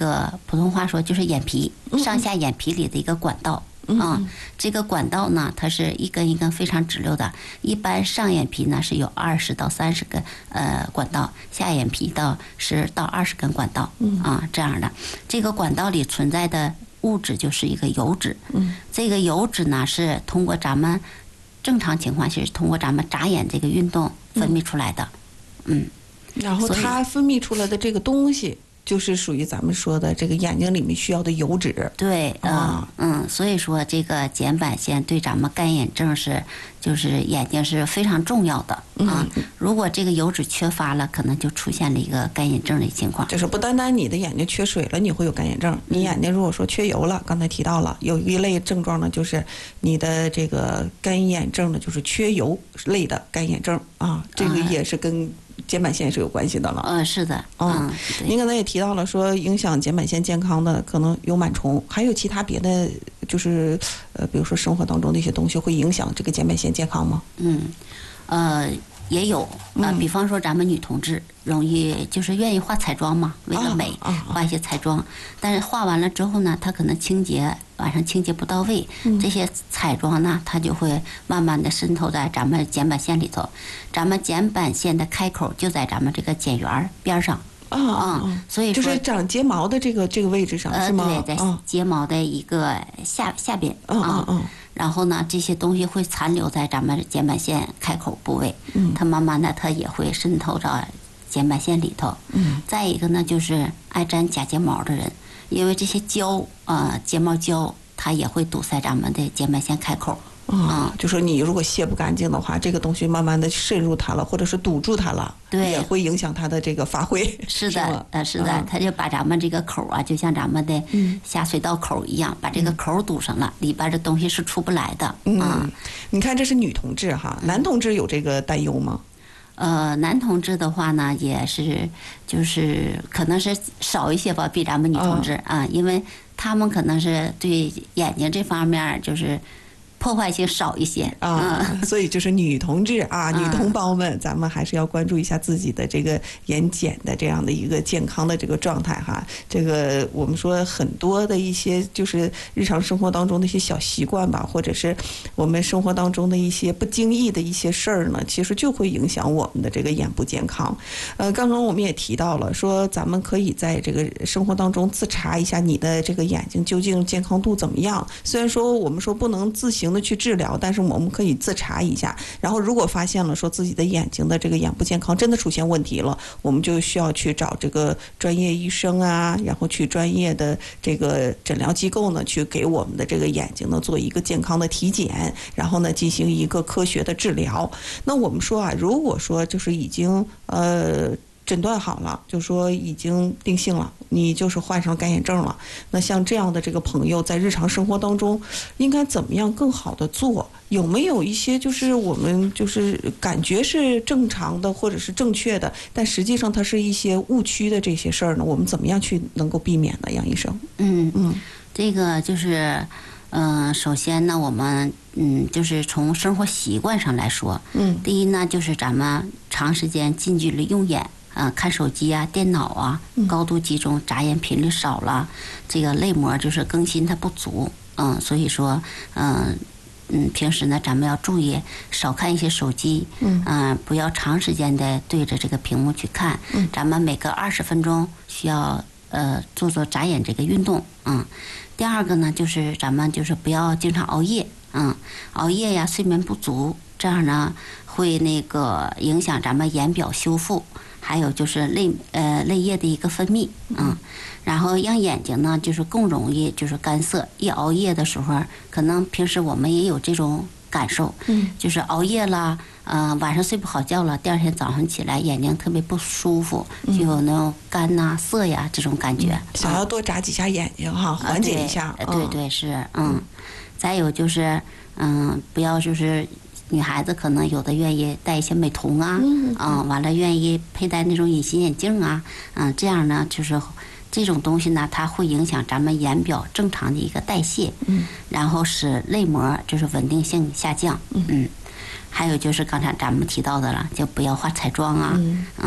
个普通话说就是眼皮，上下眼皮里的一个管道。这个管道呢，它是一根一根非常直溜的。一般上眼皮呢是有20到30根管道，下眼皮10到20根管道这样的。这个管道里存在的物质就是一个油脂。这个油脂呢是通过咱们正常情况是通过咱们眨眼这个运动分泌出来的。 然后它分泌出来的这个东西就是属于咱们说的这个眼睛里面需要的油脂。 对，所以说这个睑板腺对咱们干眼症就是眼睛是非常重要的啊。如果这个油脂缺乏了，可能就出现了一个干眼症的情况。 就是不单单你的眼睛缺水了，你会有干眼症。你眼睛如果说缺油了，刚才提到了有一类症状呢，就是你的这个干眼症呢，就是缺油类的干眼症啊。这个也是跟睑板腺是有关系的了。 是的。 您刚才也提到了说影响睑板腺健康的可能有螨虫，还有其他别的就是比如说生活当中的一些东西会影响这个睑板腺健康吗？ 也有比方说咱们女同志容易就是愿意化彩妆嘛，为了美化一些彩妆，但是化完了之后呢，她可能晚上清洁不到位，这些彩妆呢，它就会慢慢的渗透在咱们睑板腺里头。咱们睑板腺的开口就在咱们这个睑缘边上。所以说就是长睫毛的这个位置上是吗？ 对，在睫毛的一个下边。然后呢，这些东西会残留在咱们睑板腺开口部位，它慢慢的它也会渗透到睑板腺里头。再一个呢，就是爱粘假睫毛的人，因为这些胶睫毛胶它也会堵塞咱们的睑板腺开口。 就说你如果卸不干净的话，这个东西慢慢的渗入它了，或者是堵住它了， 对， 也会影响它的这个发挥。 是的，是的，它就把咱们这个口就像咱们的下水道口一样，把这个口堵上了，里边的东西是出不来的。 你看这是女同志哈，男同志有这个担忧吗？ 男同志的话呢，也是就是可能是少一些吧，比咱们女同志因为他们可能是对眼睛这方面就是破坏性少一些所以就是女同志女同胞们，咱们还是要关注一下自己的这个眼睑的这样的一个健康的这个状态哈。这个我们说很多的一些就是日常生活当中的一些小习惯吧，或者是我们生活当中的一些不经意的一些事儿呢，其实就会影响我们的这个眼部健康。刚刚我们也提到了说，咱们可以在这个生活当中自查一下你的这个眼睛究竟健康度怎么样。虽然说我们说不能自行的去治疗，但是我们可以自查一下，然后如果发现了说自己的眼睛的这个眼部健康真的出现问题了，我们就需要去找这个专业医生然后去专业的这个诊疗机构呢，去给我们的这个眼睛呢做一个健康的体检，然后呢进行一个科学的治疗。那我们说如果说就是已经诊断好了，就说已经定性了，你就是患上干眼症了。那像这样的这个朋友，在日常生活当中，应该怎么样更好的做？有没有一些就是我们就是感觉是正常的或者是正确的，但实际上它是一些误区的这些事儿呢？我们怎么样去能够避免呢？杨医生？ 这个就是首先呢，我们就是从生活习惯上来说，第一呢，就是咱们长时间近距离用眼。看手机电脑高度集中，眨眼频率少了，这个泪膜就是更新它不足，所以说平时呢咱们要注意少看一些手机，不要长时间的对着这个屏幕去看，咱们每隔20分钟需要做眨眼这个运动。第二个呢，就是咱们就是不要经常熬夜，熬夜睡眠不足，这样呢会那个影响咱们眼表修复。还有就是泪液的一个分泌，然后让眼睛呢就是更容易就是干涩。一熬夜的时候，可能平时我们也有这种感受，就是熬夜了，晚上睡不好觉了，第二天早上起来眼睛特别不舒服，就有那种干涩呀这种感觉。 想要多眨几下眼睛缓解一下。 对是再有就是不要就是女孩子可能有的愿意戴一些美瞳完了愿意佩戴那种隐形眼镜这样呢就是这种东西呢，它会影响咱们眼表正常的一个代谢，然后使泪膜就是稳定性下降，还有就是刚才咱们提到的了，就不要化彩妆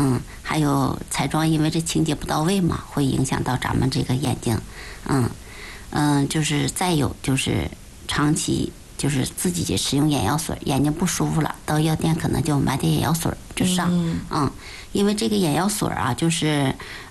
还有彩妆，因为这清洁不到位嘛，会影响到咱们这个眼睛。就是再有就是长期就是自己使用眼药水，眼睛不舒服了，到药店可能就买点眼药水就上。因为这个眼药水啊，就是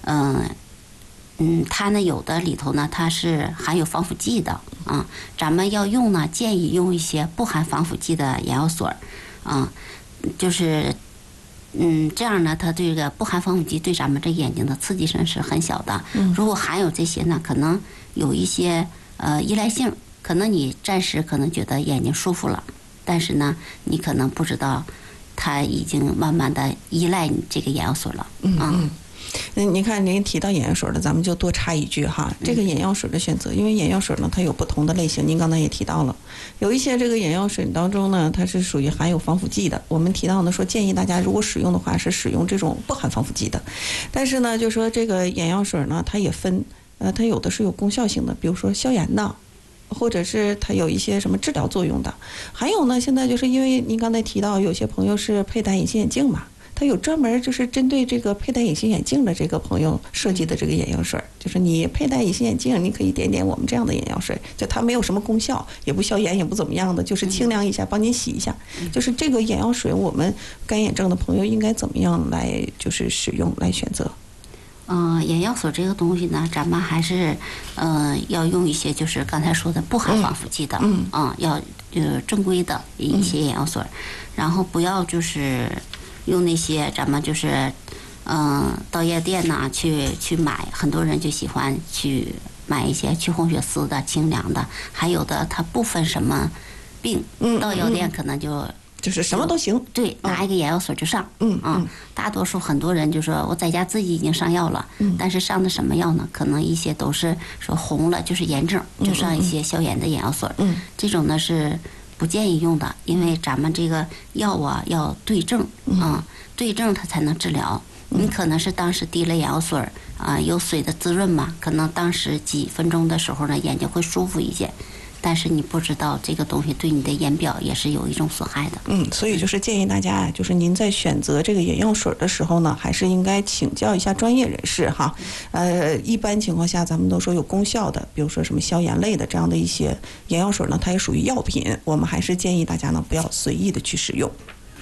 它呢有的里头呢它是含有防腐剂的啊，咱们要用呢建议用一些不含防腐剂的眼药水啊，就是这样呢它这个不含防腐剂对咱们这眼睛的刺激性是很小的。如果含有这些呢，可能有一些依赖性，可能你暂时可能觉得眼睛舒服了，但是呢你可能不知道它已经慢慢的依赖你这个眼药水了。 您看您提到眼药水的，咱们就多插一句哈，这个眼药水的选择，因为眼药水呢它有不同的类型，您刚才也提到了，有一些这个眼药水当中呢它是属于含有防腐剂的，我们提到呢说建议大家如果使用的话是使用这种不含防腐剂的，但是呢就说这个眼药水呢它也分它有的是有功效性的，比如说消炎的，或者是它有一些什么治疗作用的，还有呢现在就是因为您刚才提到有些朋友是佩戴隐形眼镜嘛，它有专门就是针对这个佩戴隐形眼镜的这个朋友设计的这个眼药水，就是你佩戴隐形眼镜你可以点点我们这样的眼药水，就它没有什么功效，也不消炎也不怎么样的，就是清凉一下帮您洗一下。就是这个眼药水我们干眼症的朋友应该怎么样来就是使用来选择？ 眼药水这个东西呢，咱们还是要用一些就是刚才说的不含防腐剂的，要正规的一些眼药水，然后不要就是用那些咱们就是到药店呐去买，很多人就喜欢去买一些去红血丝的清凉的，还有的它不分什么病，到药店可能就是什么都行， 对，拿一个眼药水就上。大多数很多人就说我在家自己已经上药了，但是上的什么药呢？可能一些都是说红了就是炎症，就上一些消炎的眼药水。这种呢是不建议用的，因为咱们这个药啊要对症对症它才能治疗。你可能是当时滴了眼药水有水的滋润嘛，可能当时几分钟的时候呢眼睛会舒服一些。但是你不知道这个东西对你的眼表也是有一种损害的。 所以就是建议大家就是您在选择这个眼药水的时候呢，还是应该请教一下专业人士哈。一般情况下咱们都说有功效的，比如说什么消炎类的这样的一些眼药水呢，它也属于药品，我们还是建议大家呢不要随意的去使用。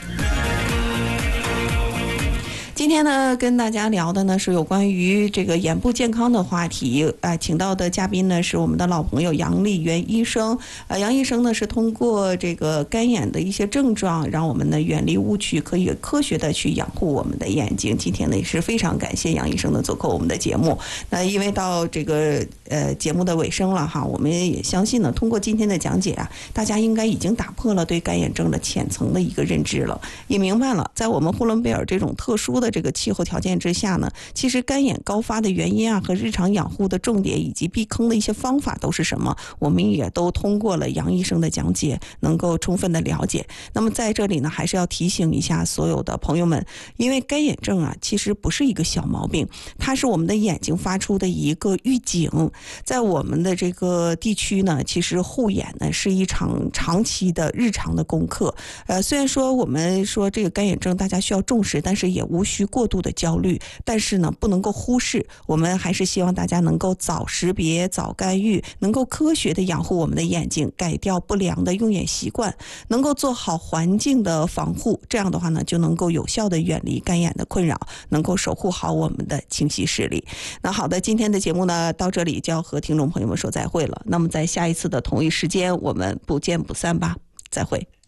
今天呢，跟大家聊的呢是有关于这个眼部健康的话题。请到的嘉宾呢是我们的老朋友杨丽媛医生。杨医生呢是通过这个干眼的一些症状，让我们呢远离误区，可以科学的去养护我们的眼睛。今天呢也是非常感谢杨医生的做客我们的节目。那因为到这个节目的尾声了哈，我们也相信呢，通过今天的讲解大家应该已经打破了对干眼症的浅层的一个认知了，也明白了在我们呼伦贝尔这种特殊的这个气候条件之下呢，其实干眼高发的原因和日常养护的重点以及避坑的一些方法都是什么，我们也都通过了杨医生的讲解能够充分的了解。那么在这里呢，还是要提醒一下所有的朋友们，因为干眼症其实不是一个小毛病，它是我们的眼睛发出的一个预警。在我们的这个地区呢，其实护眼呢是一场长期的日常的功课。虽然说我们说这个干眼症大家需要重视，但是也无需过度的焦虑，但是呢不能够忽视，我们还是希望大家能够早识别早干预，能够科学的养护我们的眼睛，改掉不良的用眼习惯，能够做好环境的防护，这样的话呢就能够有效的远离干眼的困扰，能够守护好我们的清晰视力。那好的，今天的节目呢到这里就要和听众朋友们说再会了，那么在下一次的同一时间我们不见不散吧，再会。